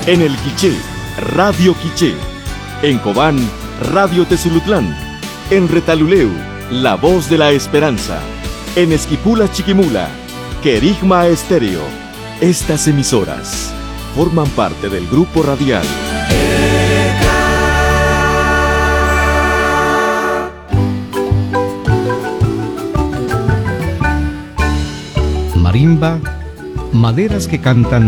En El Quiché, Radio Quiché. En Cobán, Radio Tezulutlán. En Retaluleu, La Voz de la Esperanza. En Esquipula Chiquimula, Querigma Estéreo. Estas emisoras forman parte del grupo radial Marimba, maderas que cantan